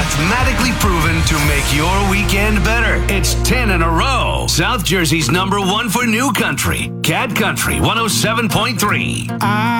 mathematically proven to make your weekend better. It's 10 in a row. South Jersey's #1 for new country. Cat Country 107.3.